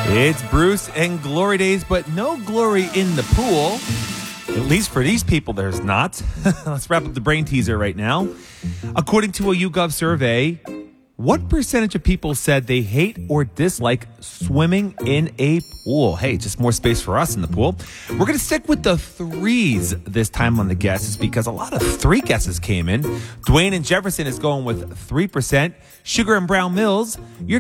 It's Bruce and Glory Days, but no glory in the pool. At least for these people, there's not. Let's wrap up the brain teaser right now. According to a YouGov survey, what percentage of people said they hate or dislike swimming in a pool? Hey, just more space for us in the pool. We're going to stick with the threes this time on the guesses because a lot of three guesses came in. Dwayne and Jefferson is going with 3%. Sugar and Brown Mills, you're